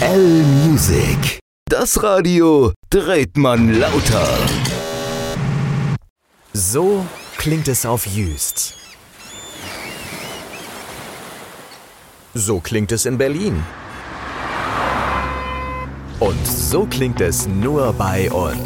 L-Music. Das Radio dreht man lauter. So klingt es auf Jüst. So klingt es in Berlin. Und so klingt es nur bei uns.